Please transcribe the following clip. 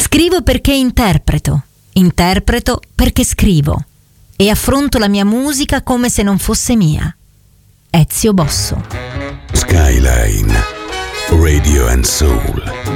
Scrivo perché interpreto perché scrivo e affronto la mia musica come se non fosse mia. Ezio Bosso. Skyline Radio and Soul.